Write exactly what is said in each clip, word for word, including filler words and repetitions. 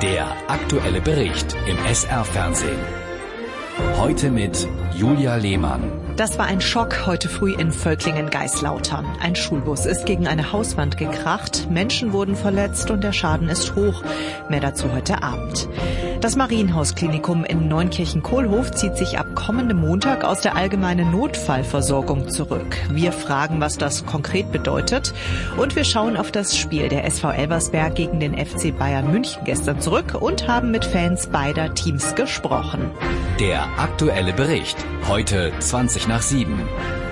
Der aktuelle Bericht im S R-Fernsehen. Heute mit Julia Lehmann. Das war ein Schock heute früh in Völklingen-Geislautern. Ein Schulbus ist gegen eine Hauswand gekracht, Menschen wurden verletzt und der Schaden ist hoch. Mehr dazu heute Abend. Das Marienhaus-Klinikum in Neunkirchen-Kohlhof zieht sich ab kommendem Montag aus der allgemeinen Notfallversorgung zurück. Wir fragen, was das konkret bedeutet, und wir schauen auf das Spiel der S V Elversberg gegen den F C Bayern München gestern zurück und haben mit Fans beider Teams gesprochen. Der aktuelle Bericht, heute zwanzig nach sieben.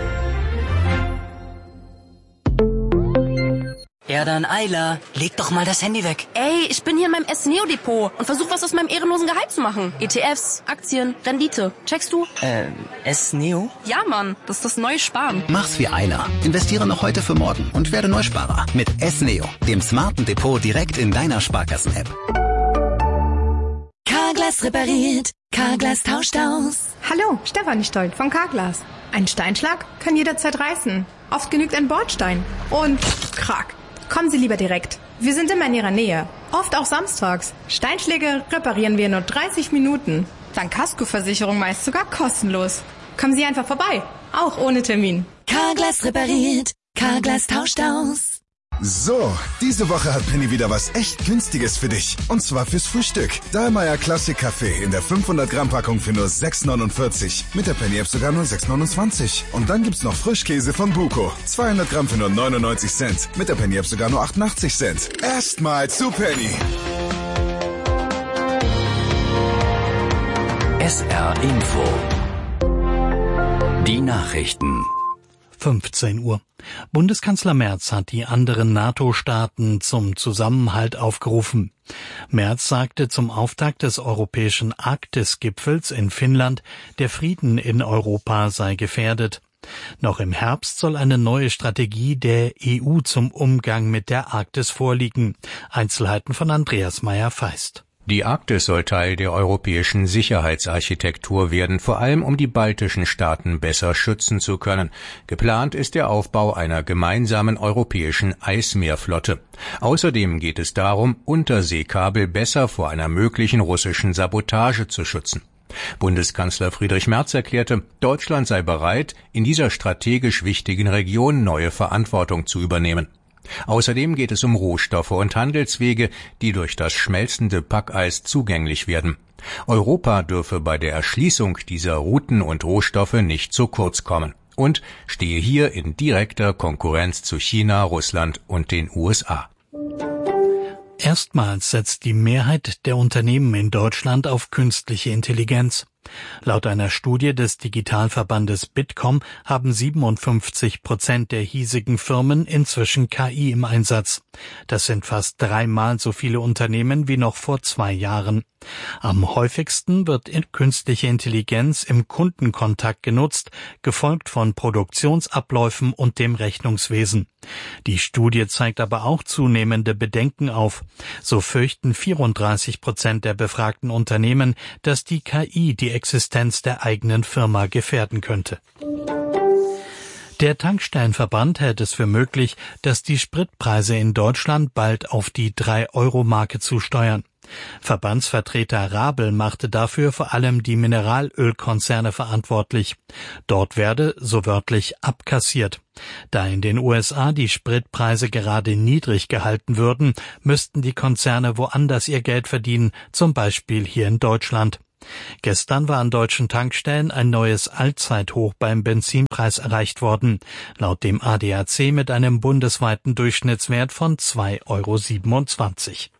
Ja dann, Ayla, leg doch mal das Handy weg. Ey, ich bin hier in meinem S-Neo-Depot und versuch was aus meinem ehrenlosen Gehalt zu machen. E T Fs, Aktien, Rendite. Checkst du? Äh, S-Neo? Ja, Mann, das ist das neue Sparen. Mach's wie Ayla. Investiere noch heute für morgen und werde Neusparer mit S-Neo, dem smarten Depot direkt in deiner Sparkassen-App. Carglass repariert, Carglass tauscht aus. Hallo, Stefanie Stolt von Carglass. Ein Steinschlag kann jederzeit reißen. Oft genügt ein Bordstein. Und krack. Kommen Sie lieber direkt. Wir sind immer in Ihrer Nähe. Oft auch samstags. Steinschläge reparieren wir in nur dreißig Minuten. Dank Kaskoversicherung meist sogar kostenlos. Kommen Sie einfach vorbei. Auch ohne Termin. Carglass repariert, Carglass tauscht aus. So, diese Woche hat Penny wieder was echt Günstiges für dich. Und zwar fürs Frühstück. Dahlmeier Classic Kaffee in der fünfhundert Gramm Packung für nur sechs neunundvierzig. Mit der Penny App sogar nur sechs neunundzwanzig. Und dann gibt's noch Frischkäse von Buko. zweihundert Gramm für nur neunundneunzig Cent. Mit der Penny App sogar nur achtundachtzig Cent. Erstmal zu Penny. S R Info. Die Nachrichten. fünfzehn Uhr. Bundeskanzler Merz hat die anderen NATO-Staaten zum Zusammenhalt aufgerufen. Merz sagte zum Auftakt des europäischen Arktis-Gipfels in Finnland, der Frieden in Europa sei gefährdet. Noch im Herbst soll eine neue Strategie der E U zum Umgang mit der Arktis vorliegen. Einzelheiten von Andreas Meyer-Feist. Die Arktis soll Teil der europäischen Sicherheitsarchitektur werden, vor allem um die baltischen Staaten besser schützen zu können. Geplant ist der Aufbau einer gemeinsamen europäischen Eismeerflotte. Außerdem geht es darum, Unterseekabel besser vor einer möglichen russischen Sabotage zu schützen. Bundeskanzler Friedrich Merz erklärte, Deutschland sei bereit, in dieser strategisch wichtigen Region neue Verantwortung zu übernehmen. Außerdem geht es um Rohstoffe und Handelswege, die durch das schmelzende Packeis zugänglich werden. Europa dürfe bei der Erschließung dieser Routen und Rohstoffe nicht zu kurz kommen und stehe hier in direkter Konkurrenz zu China, Russland und den U S A. Erstmals setzt die Mehrheit der Unternehmen in Deutschland auf künstliche Intelligenz. Laut einer Studie des Digitalverbandes Bitkom haben siebenundfünfzig Prozent der hiesigen Firmen inzwischen K I im Einsatz. Das sind fast dreimal so viele Unternehmen wie noch vor zwei Jahren. Am häufigsten wird künstliche Intelligenz im Kundenkontakt genutzt, gefolgt von Produktionsabläufen und dem Rechnungswesen. Die Studie zeigt aber auch zunehmende Bedenken auf. So fürchten vierunddreißig Prozent der befragten Unternehmen, dass die K I die Existenz der eigenen Firma gefährden könnte. Der Tankstellenverband hält es für möglich, dass die Spritpreise in Deutschland bald auf die drei Euro Marke zusteuern. Verbandsvertreter Rabel machte dafür vor allem die Mineralölkonzerne verantwortlich. Dort werde, so wörtlich, abkassiert. Da in den U S A die Spritpreise gerade niedrig gehalten würden, müssten die Konzerne woanders ihr Geld verdienen, zum Beispiel hier in Deutschland. Gestern war an deutschen Tankstellen ein neues Allzeithoch beim Benzinpreis erreicht worden, laut dem A D A C mit einem bundesweiten Durchschnittswert von zwei Euro siebenundzwanzig.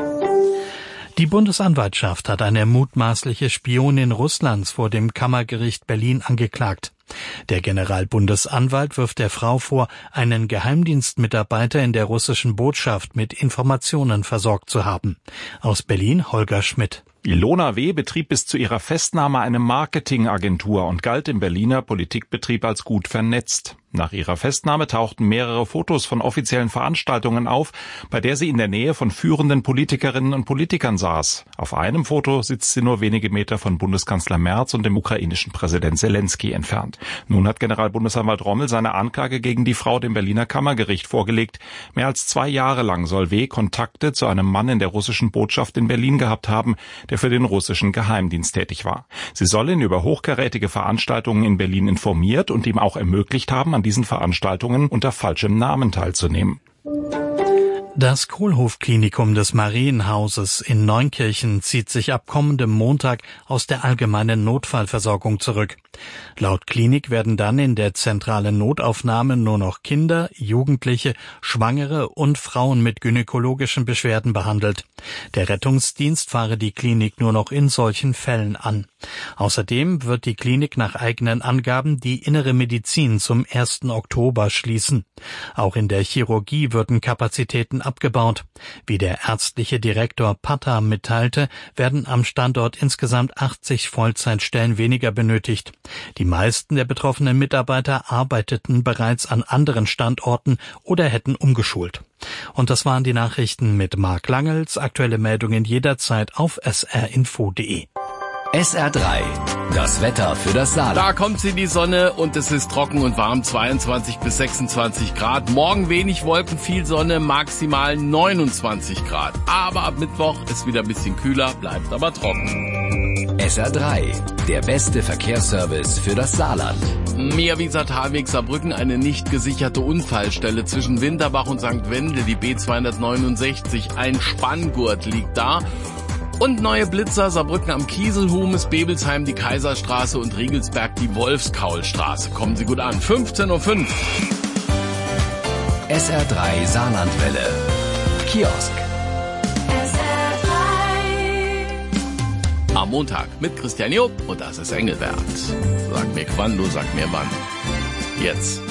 Die Bundesanwaltschaft hat eine mutmaßliche Spionin Russlands vor dem Kammergericht Berlin angeklagt. Der Generalbundesanwalt wirft der Frau vor, einen Geheimdienstmitarbeiter in der russischen Botschaft mit Informationen versorgt zu haben. Aus Berlin Holger Schmidt. Ilona W. betrieb bis zu ihrer Festnahme eine Marketingagentur und galt im Berliner Politikbetrieb als gut vernetzt. Nach ihrer Festnahme tauchten mehrere Fotos von offiziellen Veranstaltungen auf, bei der sie in der Nähe von führenden Politikerinnen und Politikern saß. Auf einem Foto sitzt sie nur wenige Meter von Bundeskanzler Merz und dem ukrainischen Präsident Zelensky entfernt. Nun hat Generalbundesanwalt Rommel seine Anklage gegen die Frau dem Berliner Kammergericht vorgelegt. Mehr als zwei Jahre lang soll W. Kontakte zu einem Mann in der russischen Botschaft in Berlin gehabt haben, der für den russischen Geheimdienst tätig war. Sie soll ihn über hochkarätige Veranstaltungen in Berlin informiert und ihm auch ermöglicht haben, an diesen Veranstaltungen unter falschem Namen teilzunehmen. Das Kohlhoff-Klinikum des Marienhauses in Neunkirchen zieht sich ab kommendem Montag aus der allgemeinen Notfallversorgung zurück. Laut Klinik werden dann in der zentralen Notaufnahme nur noch Kinder, Jugendliche, Schwangere und Frauen mit gynäkologischen Beschwerden behandelt. Der Rettungsdienst fahre die Klinik nur noch in solchen Fällen an. Außerdem wird die Klinik nach eigenen Angaben die innere Medizin zum ersten Oktober schließen. Auch in der Chirurgie würden Kapazitäten abgebaut. Wie der ärztliche Direktor Patta mitteilte, werden am Standort insgesamt achtzig Vollzeitstellen weniger benötigt. Die meisten der betroffenen Mitarbeiter arbeiteten bereits an anderen Standorten oder hätten umgeschult. Und das waren die Nachrichten mit Marc Langels. Aktuelle Meldungen jederzeit auf s r info punkt de. S R drei, das Wetter für das Saarland. Da kommt sie, die Sonne, und es ist trocken und warm, zweiundzwanzig bis sechsundzwanzig Grad. Morgen wenig Wolken, viel Sonne, maximal neunundzwanzig Grad. Aber ab Mittwoch ist wieder ein bisschen kühler, bleibt aber trocken. S R drei, der beste Verkehrsservice für das Saarland. Meerwieser Talweg Saarbrücken, eine nicht gesicherte Unfallstelle zwischen Winterbach und Sankt Wendel, die B zweihundertneunundsechzig. Ein Spanngurt liegt da. Und neue Blitzer, Saarbrücken am Kieselhumes, Bebelsheim die Kaiserstraße und Riegelsberg die Wolfskaulstraße. Kommen Sie gut an. fünfzehn Uhr fünf. S R drei Saarlandwelle. Kiosk. S R drei. Am Montag mit Christian Job und das ist Engelbert. Sag mir wann, du sag mir wann. Jetzt.